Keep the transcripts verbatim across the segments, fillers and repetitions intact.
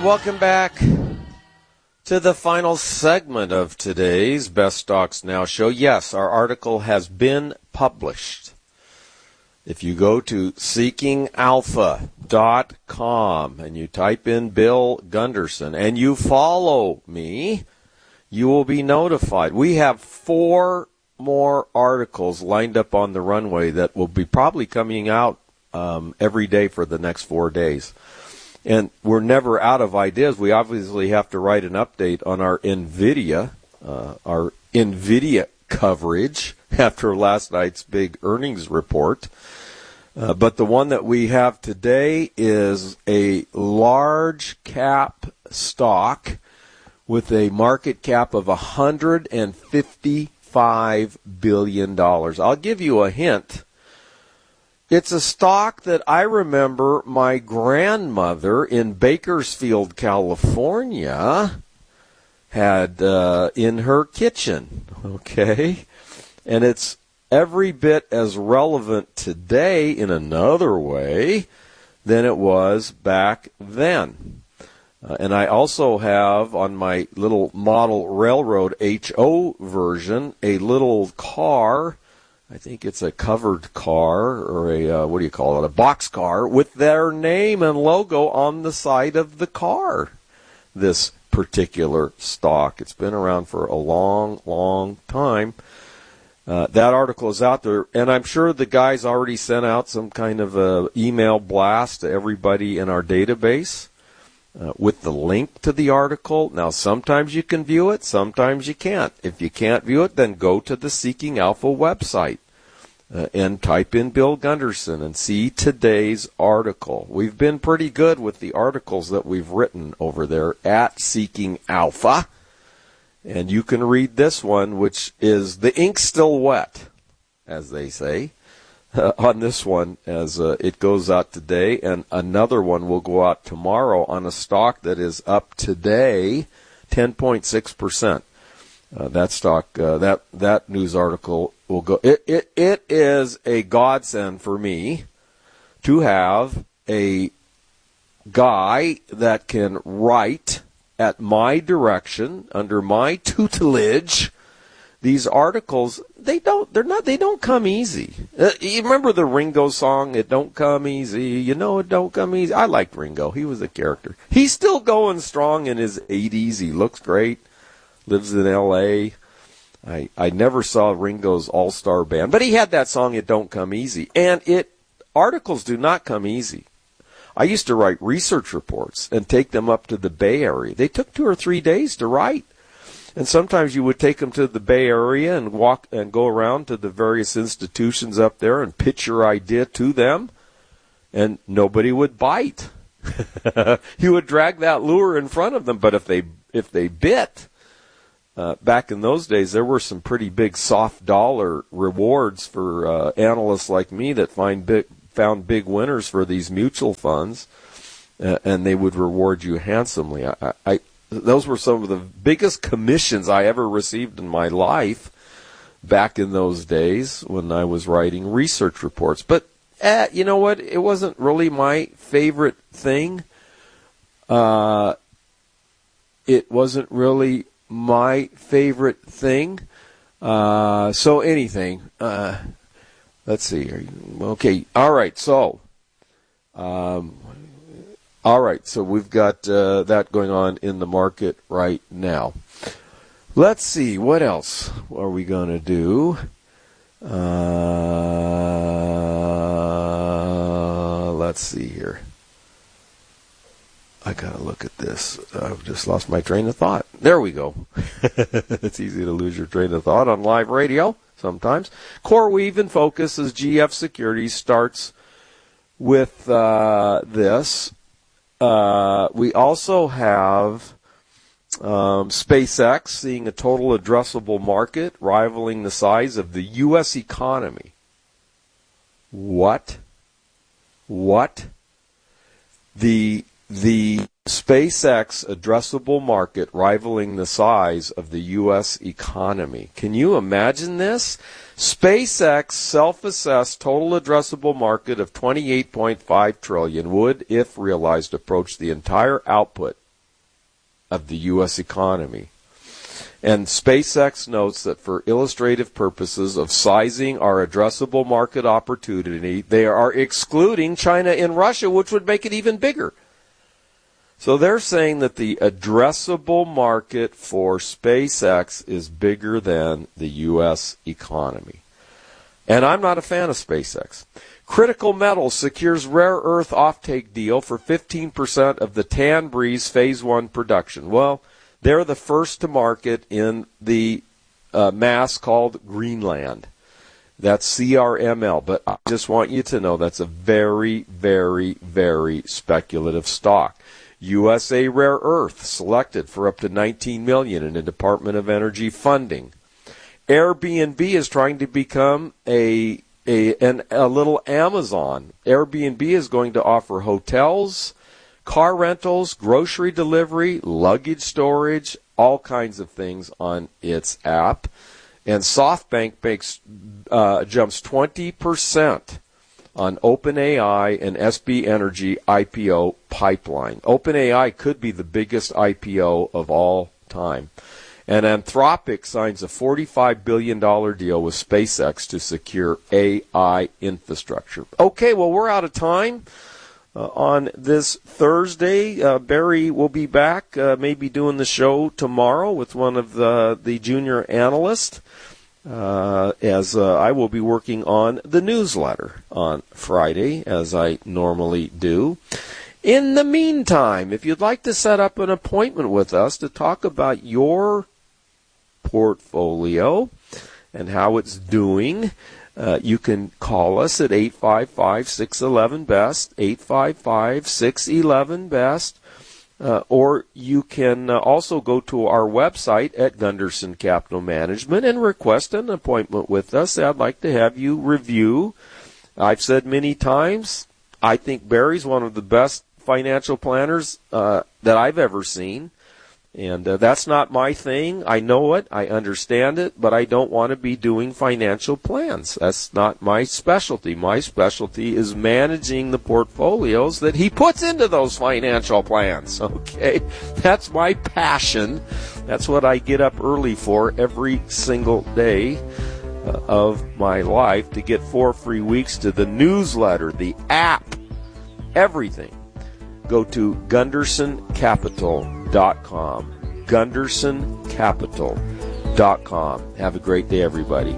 And welcome back to the final segment of today's Best Stocks Now show. Yes, our article has been published. If you go to seeking alpha dot com and you type in Bill Gunderson and you follow me, you will be notified. We have four more articles lined up on the runway that will be probably coming out um, every day for the next four days. And we're never out of ideas. We obviously have to write an update on our NVIDIA, uh, our NVIDIA coverage after last night's big earnings report. Uh, but the one that we have today is a large cap stock with a market cap of one hundred fifty-five billion dollars. I'll give you a hint. It's a stock that I remember my grandmother in Bakersfield, California, had uh, in her kitchen, okay? And it's every bit as relevant today in another way than it was back then. Uh, and I also have on my little model railroad H O version a little car. I think it's a covered car or a, uh, what do you call it, a box car with their name and logo on the side of the car, this particular stock. It's been around for a long, long time. Uh, that article is out there, and I'm sure the guys already sent out some kind of a email blast to everybody in our database uh, with the link to the article. Now, sometimes you can view it, sometimes you can't. If you can't view it, then go to the Seeking Alpha website uh, and type in Bill Gunderson and see today's article. We've been pretty good with the articles that we've written over there at Seeking Alpha. And you can read this one, which is the ink's still wet, as they say, uh, on this one as uh, it goes out today. And another one will go out tomorrow on a stock that is up today ten point six percent. Uh, that stock, uh, that that news article will go. It, it it is a godsend for me to have a guy that can write at my direction, under my tutelage. These articles, they don't, they're not, they don't come easy. Uh, you remember the Ringo song, It Don't Come Easy, you know it don't come easy? I liked Ringo. He was a character. He's still going strong in his eighties. He looks great. Lives in L A. I, I never saw Ringo's all-star band, but he had that song, It Don't Come Easy. And it, articles do not come easy. I used to write research reports and take them up to the Bay Area. They took two or three days to write. And sometimes you would take them to the Bay Area and walk and go around to the various institutions up there and pitch your idea to them, and nobody would bite. You would drag that lure in front of them, but if they if they bit, uh, back in those days, there were some pretty big soft dollar rewards for uh, analysts like me that find big found big winners for these mutual funds, uh, and they would reward you handsomely. I, I, those were some of the biggest commissions I ever received in my life back in those days when I was writing research reports. But eh, you know what? It wasn't really my favorite thing. Uh, it wasn't really my favorite thing. Uh, so anything. Uh, Let's see here. Okay. All right. So, um, all right. So we've got uh, that going on in the market right now. Let's see. What else are we going to do? Uh, let's see here. I got to look at this. I've just lost my train of thought. There we go. It's easy to lose your train of thought on live radio. Sometimes. CoreWeave in focus as G F Securities starts with uh, this. Uh, we also have um, SpaceX seeing a total addressable market rivaling the size of the U S economy. What? What? The the SpaceX addressable market rivaling the size of the U S economy. Can you imagine this? SpaceX self-assessed total addressable market of twenty-eight point five trillion dollars would, if realized, approach the entire output of the U S economy. And SpaceX notes that for illustrative purposes of sizing our addressable market opportunity, they are excluding China and Russia, which would make it even bigger. So they're saying that the addressable market for SpaceX is bigger than the U S economy. And I'm not a fan of SpaceX. Critical Metals secures rare earth offtake deal for fifteen percent of the Tanbreeze Phase one production. Well, they're the first to market in the uh, mass called Greenland. That's C R M L. But I just want you to know that's a very, very, very speculative stock. U S A Rare Earth selected for up to nineteen million dollars in a Department of Energy funding. Airbnb is trying to become a a an, a little Amazon. Airbnb is going to offer hotels, car rentals, grocery delivery, luggage storage, all kinds of things on its app. And SoftBank makes uh, jumps twenty percent on OpenAI and S B Energy I P O pipeline. OpenAI could be the biggest I P O of all time. And Anthropic signs a forty-five billion dollars deal with SpaceX to secure A I infrastructure. Okay, well, we're out of time. Uh, on this Thursday, uh, Barry will be back, uh, maybe doing the show tomorrow with one of the, the junior analysts, uh, as uh, I will be working on the newsletter on Friday, as I normally do. In the meantime, if you'd like to set up an appointment with us to talk about your portfolio and how it's doing, Uh, you can call us at eight five five, six one one, B E S T, eight five five, six one one, B E S T, uh, or you can uh, also go to our website at Gunderson Capital Management and request an appointment with us. I'd like to have you review. I've said many times, I think Barry's one of the best financial planners uh, that I've ever seen. And uh, that's not my thing. I know it. I understand it. But I don't want to be doing financial plans. That's not my specialty. My specialty is managing the portfolios that he puts into those financial plans. Okay? That's my passion. That's what I get up early for every single day uh, of my life, to get four free weeks to the newsletter, the app, everything. Go to Gunderson Capital dot com. Gunderson Capital dot com. Have a great day, everybody.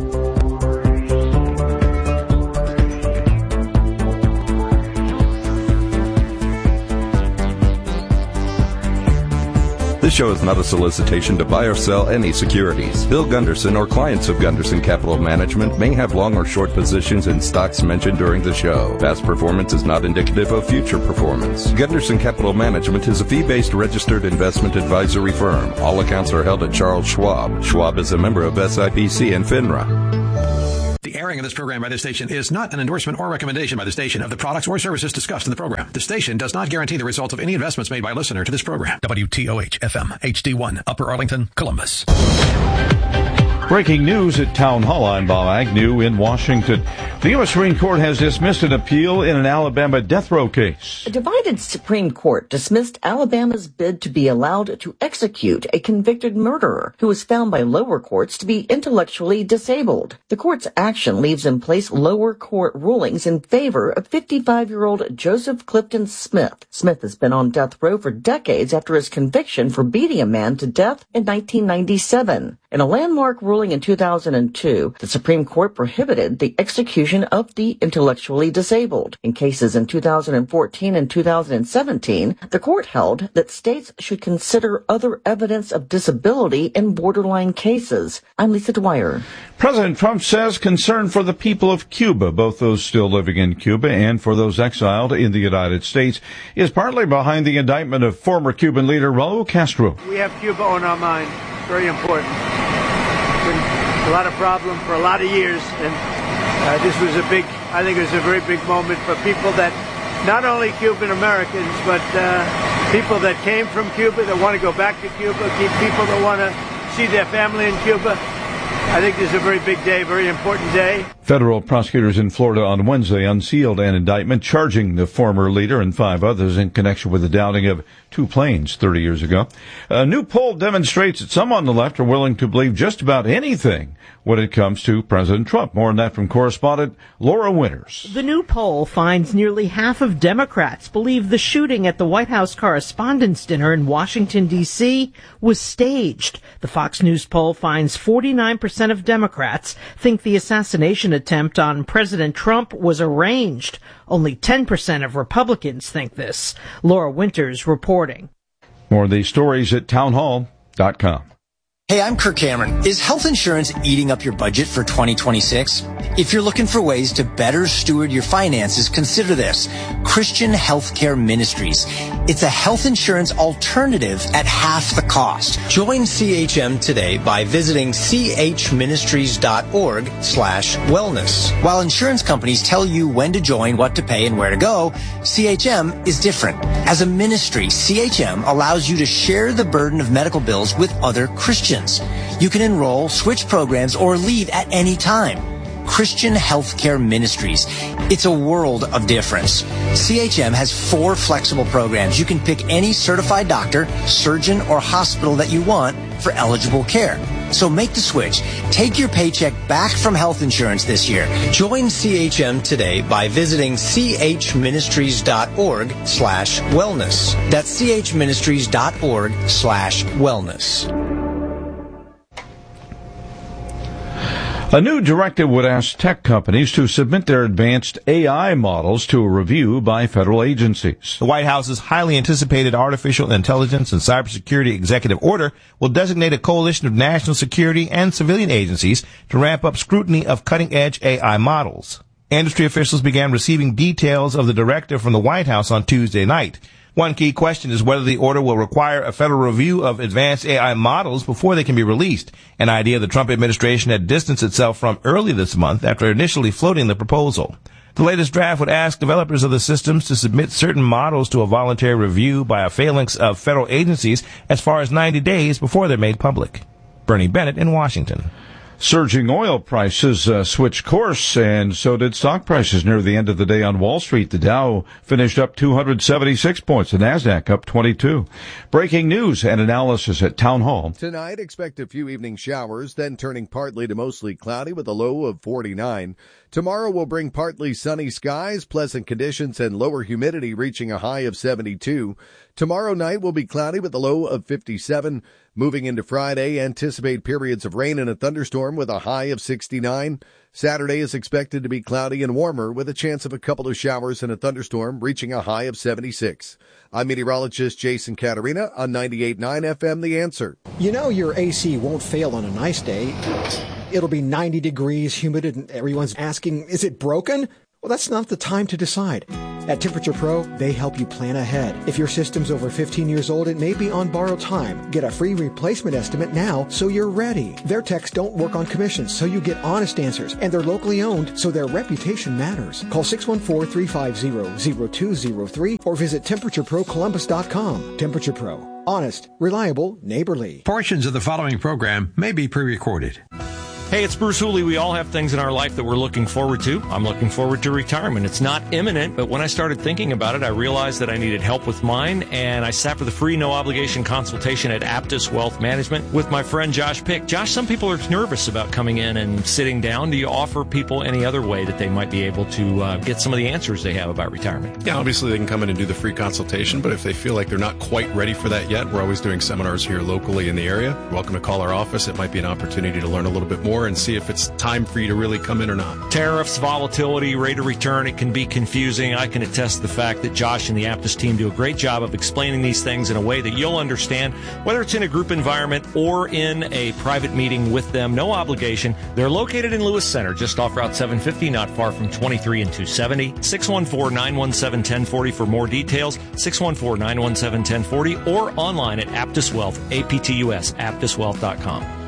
This show is not a solicitation to buy or sell any securities. Bill Gunderson or clients of Gunderson Capital Management may have long or short positions in stocks mentioned during the show. Past performance is not indicative of future performance. Gunderson Capital Management is a fee-based registered investment advisory firm. All accounts are held at Charles Schwab. Schwab is a member of S I P C and FINRA. The airing of this program by this station is not an endorsement or recommendation by the station of the products or services discussed in the program. The station does not guarantee the results of any investments made by a listener to this program. W T O H F M H D one, Upper Arlington, Columbus. Breaking news at Town Hall. I'm Bob Agnew in Washington. The U S Supreme Court has dismissed an appeal in an Alabama death row case. A divided Supreme Court dismissed Alabama's bid to be allowed to execute a convicted murderer who was found by lower courts to be intellectually disabled. The court's action leaves in place lower court rulings in favor of fifty-five-year-old Joseph Clifton Smith. Smith has been on death row for decades after his conviction for beating a man to death in nineteen ninety-seven. In a landmark ruling in two thousand two, the Supreme Court prohibited the execution of the intellectually disabled. In cases in two thousand fourteen and two thousand seventeen, the court held that states should consider other evidence of disability in borderline cases. I'm Lisa Dwyer. President Trump says concern for the people of Cuba, both those still living in Cuba and for those exiled in the United States, is partly behind the indictment of former Cuban leader Raul Castro. We have Cuba on our mind. Very important. Been a lot of problem for a lot of years, and uh, this was a big, I think it was a very big moment for people that, not only Cuban Americans, but uh, people that came from Cuba, that want to go back to Cuba, people that want to see their family in Cuba. I think this is a very big day, very important day. Federal prosecutors in Florida on Wednesday unsealed an indictment charging the former leader and five others in connection with the downing of two planes thirty years ago. A new poll demonstrates that some on the left are willing to believe just about anything when it comes to President Trump. More on that from correspondent Laura Winters. The new poll finds nearly half of Democrats believe the shooting at the White House Correspondents' Dinner in Washington, D C was staged. The Fox News poll finds forty-nine percent of Democrats think the assassination attempt on President Trump was arranged. Only ten percent of Republicans think this. Laura Winters reporting. More of these stories at townhall dot com. Hey, I'm Kirk Cameron. Is health insurance eating up your budget for twenty twenty-six? If you're looking for ways to better steward your finances, consider this. Christian Healthcare Ministries. It's a health insurance alternative at half the cost. Join C H M today by visiting chministries.org slash wellness. While insurance companies tell you when to join, what to pay, and where to go, C H M is different. As a ministry, C H M allows you to share the burden of medical bills with other Christians. You can enroll, switch programs, or leave at any time. Christian Healthcare Ministries. It's a world of difference. C H M has four flexible programs. You can pick any certified doctor, surgeon, or hospital that you want for eligible care. So make the switch. Take your paycheck back from health insurance this year. Join C H M today by visiting chministries.org slash wellness. That's chministries.org slash wellness. A new directive would ask tech companies to submit their advanced A I models to a review by federal agencies. The White House's highly anticipated artificial intelligence and cybersecurity executive order will designate a coalition of national security and civilian agencies to ramp up scrutiny of cutting-edge A I models. Industry officials began receiving details of the directive from the White House on Tuesday night. One key question is whether the order will require a federal review of advanced A I models before they can be released, an idea the Trump administration had distanced itself from early this month after initially floating the proposal. The latest draft would ask developers of the systems to submit certain models to a voluntary review by a phalanx of federal agencies as far as ninety days before they're made public. Bernie Bennett in Washington. Surging oil prices uh, switched course, and so did stock prices near the end of the day on Wall Street. The Dow finished up two hundred seventy-six points, the Nasdaq up twenty-two. Breaking news and analysis at Town Hall. Tonight, expect a few evening showers, then turning partly to mostly cloudy with a low of forty-nine. Tomorrow will bring partly sunny skies, pleasant conditions, and lower humidity reaching a high of seventy-two. Tomorrow night will be cloudy with a low of fifty-seven. Moving into Friday, anticipate periods of rain and a thunderstorm with a high of sixty-nine. Saturday is expected to be cloudy and warmer with a chance of a couple of showers and a thunderstorm reaching a high of seventy-six. I'm meteorologist Jason Caterina on ninety-eight point nine F M The Answer. You know your A C won't fail on a nice day. It'll be ninety degrees, humid, and everyone's asking, is it broken? Well, that's not the time to decide. At Temperature Pro, they help you plan ahead. If your system's over fifteen years old, it may be on borrowed time. Get a free replacement estimate now so you're ready. Their techs don't work on commissions, so you get honest answers. And they're locally owned, so their reputation matters. Call six one four, three five zero, zero two zero three or visit temperature pro columbus dot com. Temperature Pro. Honest, reliable, neighborly. Portions of the following program may be pre-recorded. Hey, it's Bruce Hooley. We all have things in our life that we're looking forward to. I'm looking forward to retirement. It's not imminent, but when I started thinking about it, I realized that I needed help with mine, and I sat for the free, no-obligation consultation at Aptus Wealth Management with my friend Josh Pick. Josh, some people are nervous about coming in and sitting down. Do you offer people any other way that they might be able to uh, get some of the answers they have about retirement? Yeah, obviously they can come in and do the free consultation, but if they feel like they're not quite ready for that yet, we're always doing seminars here locally in the area. You're welcome to call our office. It might be an opportunity to learn a little bit more and see if it's time for you to really come in or not. Tariffs, volatility, rate of return, it can be confusing. I can attest to the fact that Josh and the Aptus team do a great job of explaining these things in a way that you'll understand, whether it's in a group environment or in a private meeting with them. No obligation. They're located in Lewis Center, just off Route seven fifty, not far from twenty-three and two seventy. six one four, nine one seven, one zero four zero for more details. six one four, nine one seven, one zero four zero or online at Aptus Wealth, A P T U S, aptus wealth dot com.